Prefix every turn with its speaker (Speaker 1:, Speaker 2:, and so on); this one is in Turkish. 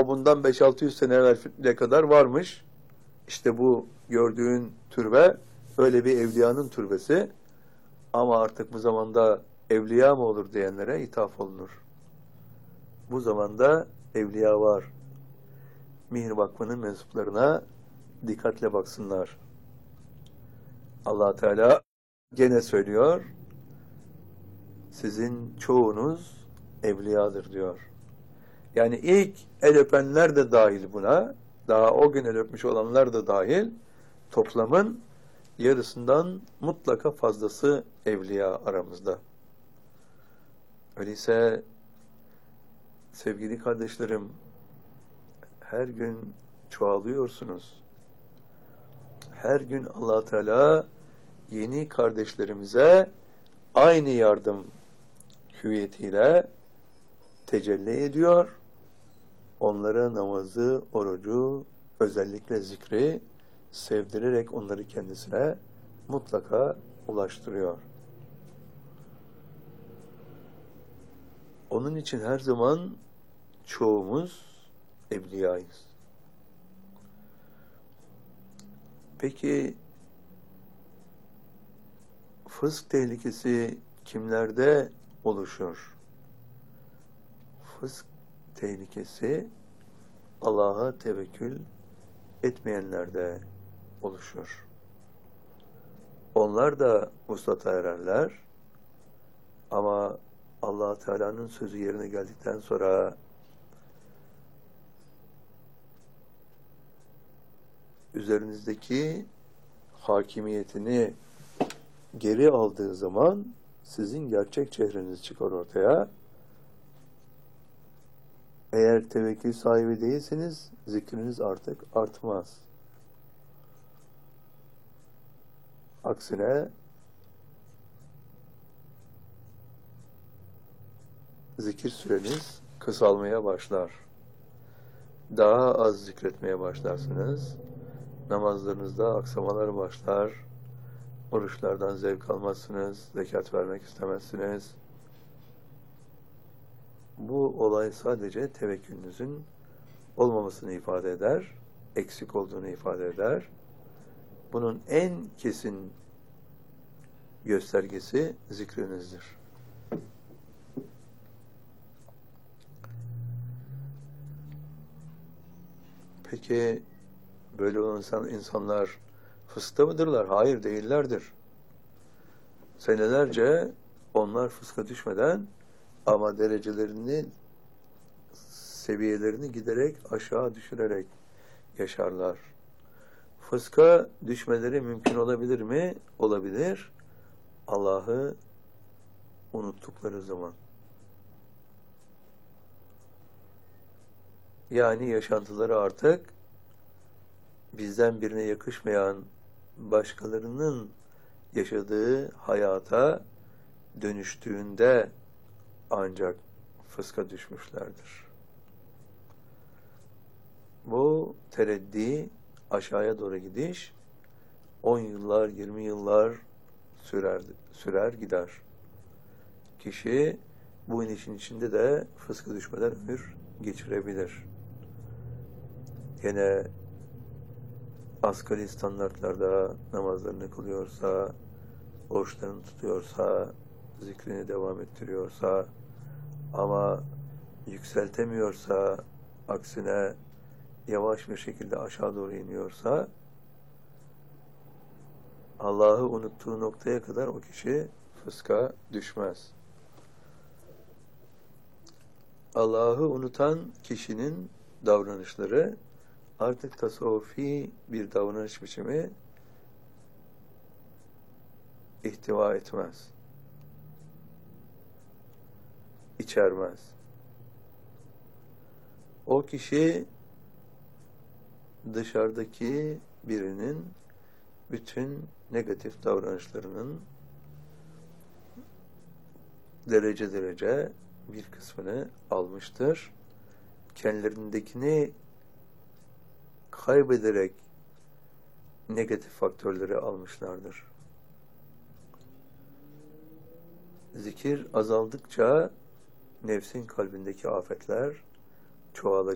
Speaker 1: Ama bundan 5-600 sene evvele kadar varmış. İşte bu gördüğün türbe öyle bir evliyanın türbesi. Ama artık bu zamanda evliya mı olur diyenlere ithaf olunur. Bu zamanda evliya var. Mihir Vakfı'nın mensuplarına dikkatle baksınlar. Allah Teala gene söylüyor, sizin çoğunuz evliyadır diyor. Yani ilk el öpenler de dahil buna, daha o gün el öpmüş olanlar da dahil, toplamın yarısından mutlaka fazlası evliya aramızda. Öyleyse sevgili kardeşlerim, her gün çoğalıyorsunuz. Her gün Allah Teala yeni kardeşlerimize aynı yardım hüviyetiyle tecelli ediyor. Onlara namazı, orucu, özellikle zikri sevdirerek onları kendisine mutlaka ulaştırıyor. Onun için her zaman çoğumuz evliyayız. Peki fısk tehlikesi kimlerde oluşur? Fısk tehlikesi Allah'a tevekkül etmeyenlerde oluşur. Onlar da vuslata ererler ama Allah Teala'nın sözü yerine geldikten sonra üzerinizdeki hakimiyetini geri aldığı zaman sizin gerçek çehreniz çıkar ortaya. Eğer tevekkül sahibi değilseniz zikriniz artık artmaz. Aksine zikir süreniz kısalmaya başlar. Daha az zikretmeye başlarsınız. Namazlarınızda aksamalar başlar. Oruçlardan zevk almazsınız. Zekat vermek istemezsiniz. Bu olay sadece tevekkülünüzün olmamasını ifade eder. Eksik olduğunu ifade eder. Bunun en kesin göstergesi zikrinizdir. Peki böyle olan insanlar fıskta mıdırlar? Hayır, değillerdir. Senelerce onlar fıska düşmeden ama derecelerini, seviyelerini giderek aşağı düşürerek yaşarlar. Fıska düşmeleri mümkün olabilir mi? Olabilir. Allah'ı unuttukları zaman. Yani yaşantıları artık bizden birine yakışmayan başkalarının yaşadığı hayata dönüştüğünde ancak fıska düşmüşlerdir. Bu tereddi, aşağıya doğru gidiş 10 yıllar, 20 yıllar sürer gider. Kişi bu inişin içinde de fıska düşmeden ömür geçirebilir. Yine asgari standartlarda namazlarını kılıyorsa, oruçlarını tutuyorsa, zikrini devam ettiriyorsa ama yükseltemiyorsa, aksine yavaş bir şekilde aşağı doğru iniyorsa, Allah'ı unuttuğu noktaya kadar o kişi fıska düşmez. Allah'ı unutan kişinin davranışları artık tasavvufi bir davranış biçimi ihtiva etmez. İçermez. O kişi dışarıdaki birinin bütün negatif davranışlarının derece derece bir kısmını almıştır. Kendilerindekini kaybederek negatif faktörleri almışlardır. Zikir azaldıkça nefsin kalbindeki afetler çoğalacak.